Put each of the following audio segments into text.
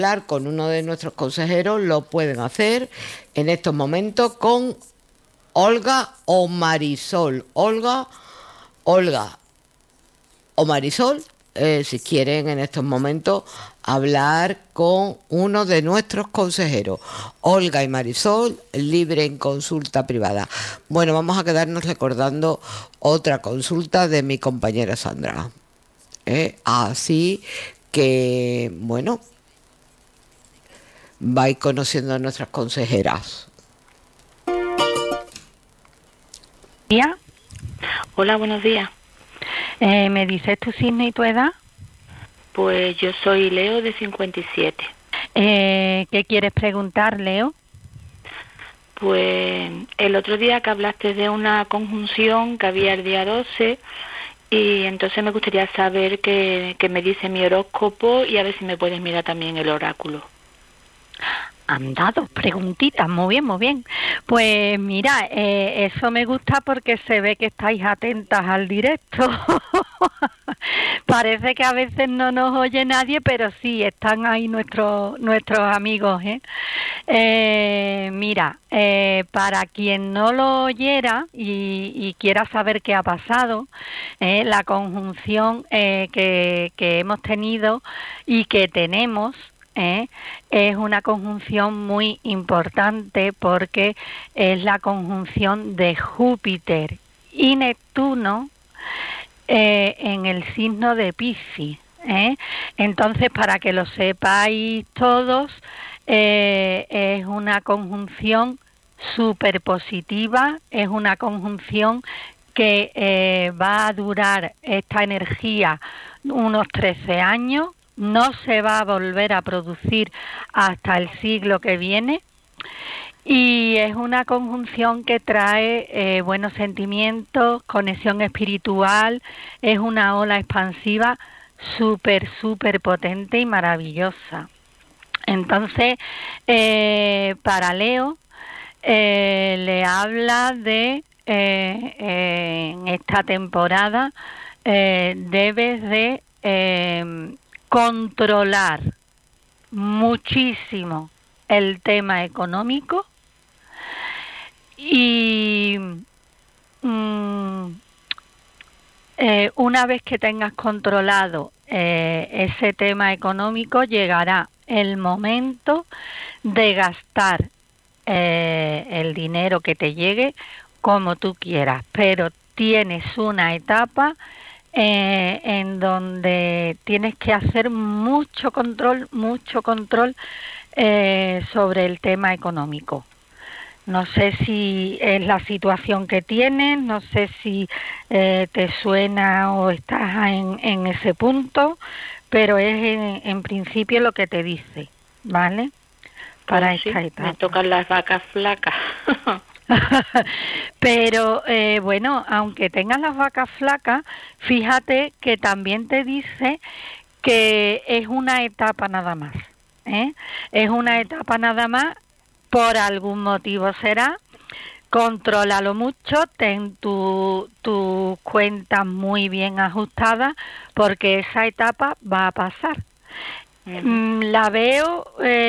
hablar con uno de nuestros consejeros, lo pueden hacer en estos momentos con Olga o Marisol. Olga o Marisol, si quieren en estos momentos hablar con uno de nuestros consejeros. Olga y Marisol, libre en consulta privada. Bueno, vamos a quedarnos recordando otra consulta de mi compañera Sandra. Así que, bueno, vais conociendo a nuestras consejeras. ¿Día? Hola, buenos días. ¿Me dices tu signo y tu edad? Pues yo soy Leo de 57. ¿Qué quieres preguntar, Leo? Pues el otro día que hablaste de una conjunción que había el día 12 y entonces me gustaría saber qué me dice mi horóscopo y a ver si me puedes mirar también el oráculo. Han dado preguntitas, muy bien, muy bien. Pues mira, eso me gusta porque se ve que estáis atentas al directo. Parece que a veces no nos oye nadie, pero sí, están ahí nuestros amigos, ¿eh? Mira, para quien no lo oyera y quiera saber qué ha pasado, la conjunción que hemos tenido y que tenemos, es una conjunción muy importante porque es la conjunción de Júpiter y Neptuno en el signo de Piscis. Entonces, para que lo sepáis todos, es una conjunción súper positiva, es una conjunción que va a durar esta energía unos 13 años, no se va a volver a producir hasta el siglo que viene y es una conjunción que trae buenos sentimientos, conexión espiritual, es una ola expansiva súper, súper potente y maravillosa. Entonces, para Leo, le habla de en esta temporada debes de controlar muchísimo el tema económico y una vez que tengas controlado ese tema económico, llegará el momento de gastar el dinero que te llegue como tú quieras, pero tienes una etapa en donde tienes que hacer mucho control sobre el tema económico. No sé si es la situación que tienes, no sé si te suena o estás en ese punto, pero es en principio lo que te dice, ¿vale? Para pues esta sí, etapa. me tocan las vacas flacas. Pero bueno, aunque tengas las vacas flacas, fíjate que también te dice que es una etapa nada más, es una etapa nada más, por algún motivo será. Contrólalo mucho, ten tus cuentas muy bien ajustadas, porque esa etapa va a pasar. La veo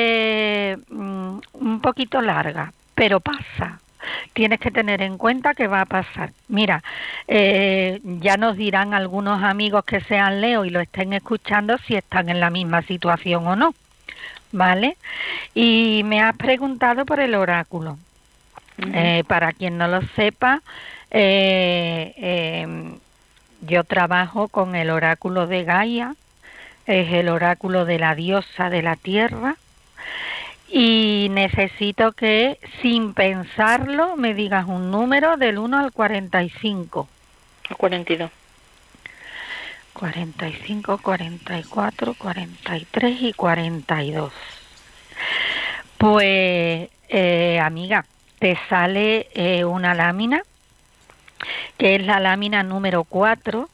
un poquito larga, pero pasa. Tienes que tener en cuenta que va a pasar. Mira, ya nos dirán algunos amigos que sean Leo y lo estén escuchando si están en la misma situación o no, ¿vale? Y me has preguntado por el oráculo. Para quien no lo sepa, yo trabajo con el oráculo de Gaia, es el oráculo de la diosa de la tierra, y necesito que, sin pensarlo, me digas un número del 1 al 45. Al 42. 45, 44, 43 y 42. Pues, amiga, te sale una lámina, que es la lámina número 4,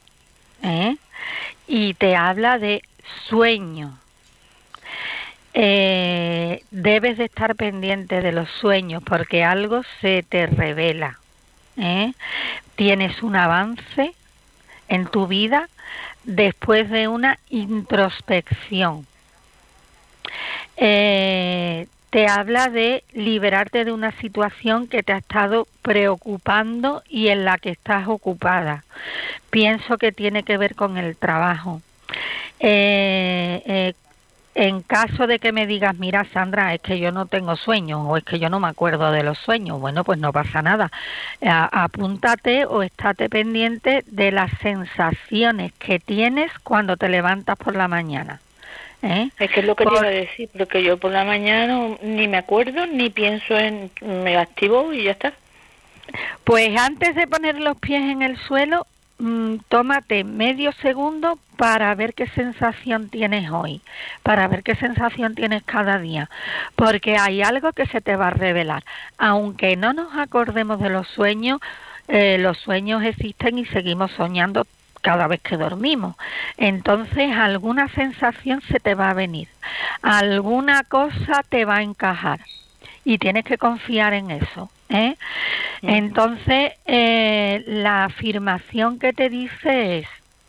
y te habla de sueño. Debes de estar pendiente de los sueños porque algo se te revela. Tienes un avance en tu vida después de una introspección. te habla de liberarte de una situación que te ha estado preocupando y en la que estás ocupada. Pienso que tiene que ver con el trabajo. En caso de que me digas, mira Sandra, es que yo no tengo sueños o es que yo no me acuerdo de los sueños, bueno, pues no pasa nada. Apúntate o estate pendiente de las sensaciones que tienes cuando te levantas por la mañana. Es que es lo que te iba a decir, porque yo por la mañana ni me acuerdo ni pienso en... me activo y ya está. Pues antes de poner los pies en el suelo, tómate medio segundo para ver qué sensación tienes hoy, para ver qué sensación tienes cada día, porque hay algo que se te va a revelar. Aunque no nos acordemos de los sueños existen y seguimos soñando cada vez que dormimos. Entonces alguna sensación se te va a venir, alguna cosa te va a encajar y tienes que confiar en eso. Entonces, la afirmación que te dice es: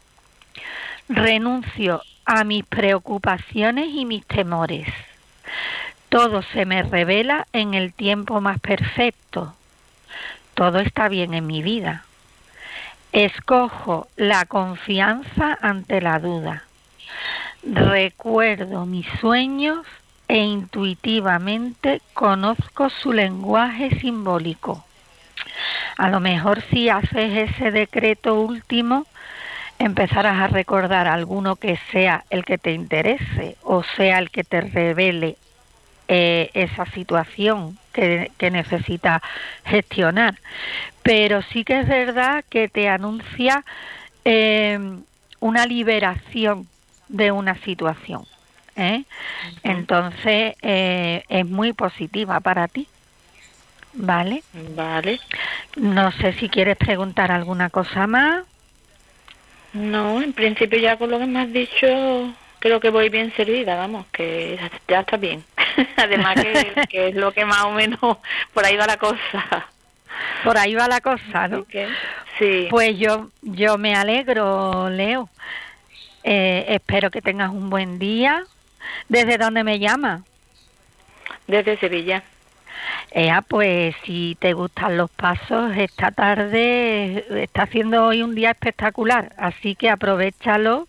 renuncio a mis preocupaciones y mis temores. Todo se me revela en el tiempo más perfecto. Todo está bien en mi vida. Escojo la confianza ante la duda. Recuerdo mis sueños e intuitivamente conozco su lenguaje simbólico. A lo mejor si haces ese decreto último, empezarás a recordar alguno que sea el que te interese o sea el que te revele esa situación que necesitas gestionar. Pero sí que es verdad que te anuncia una liberación de una situación. Entonces es muy positiva para ti, ¿vale? Vale. No sé si quieres preguntar alguna cosa más. No, en principio ya con lo que me has dicho creo que voy bien servida, vamos, que ya está bien. Además que es lo que más o menos por ahí va la cosa. Por ahí va la cosa, ¿no? Sí. Pues yo me alegro, Leo. Espero que tengas un buen día. ¿Desde dónde me llamas? Desde Sevilla. Pues si te gustan los pasos, esta tarde está haciendo hoy un día espectacular, así que aprovéchalo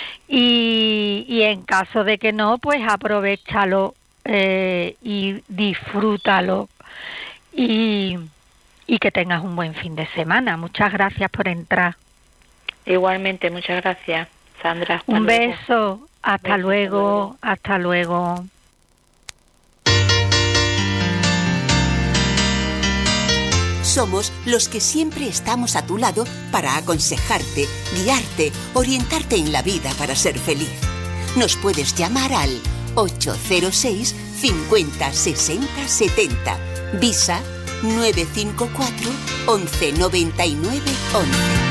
y en caso de que no, pues aprovéchalo y disfrútalo y que tengas un buen fin de semana. Muchas gracias por entrar. Igualmente, muchas gracias, Sandra. Un beso. Hasta luego. Hasta luego. Somos los que siempre estamos a tu lado para aconsejarte, guiarte, orientarte en la vida para ser feliz. Nos puedes llamar al 806 50 60 70. Visa 954 11 99 11.